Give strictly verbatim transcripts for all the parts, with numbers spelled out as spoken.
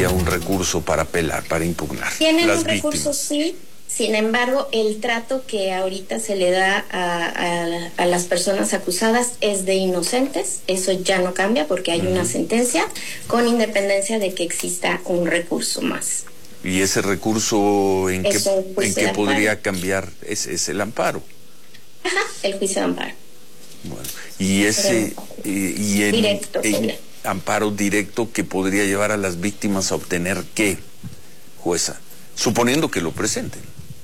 tendría un recurso para apelar, para impugnar. Tienen las un recurso, víctimas. sí. Sin embargo, el trato que ahorita se le da a, a, a las personas acusadas es de inocentes. Eso ya no cambia porque hay uh-huh. una sentencia, con independencia de que exista un recurso más. ¿Y ese recurso en es qué, en qué podría cambiar? Es, es el amparo. Ajá, el juicio de amparo. Bueno, y ese y, y en, directo, en amparo directo que podría llevar a las víctimas a obtener ¿qué, jueza? Suponiendo que lo presenten.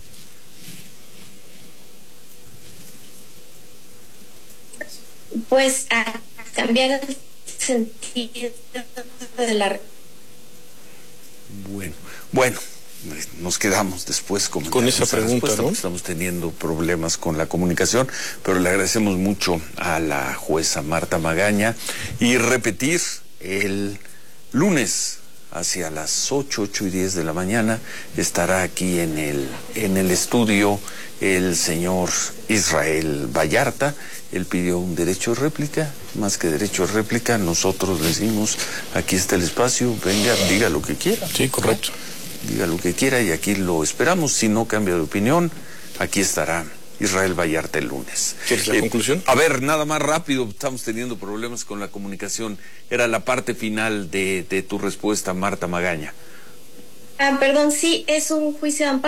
Pues a cambiar el sentido de la... Bueno, bueno, nos quedamos después con esa pregunta, ¿no? Estamos teniendo problemas con la comunicación, pero le agradecemos mucho a la jueza Marta Magaña y repetir el lunes hacia las ocho, ocho y diez de la mañana estará aquí en el, en el estudio el señor Israel Vallarta. Él pidió un derecho de réplica, más que derecho de réplica, nosotros decimos, aquí está el espacio, venga, diga lo que quiera. Sí, correcto. Diga lo que quiera y aquí lo esperamos. Si no cambia de opinión, aquí estará Israel Vallarta el lunes. ¿Quieres la eh, conclusión? A ver, nada más rápido, estamos teniendo problemas con la comunicación. Era la parte final de, de tu respuesta, Marta Magaña. Ah, perdón, sí, es un juicio de amparo.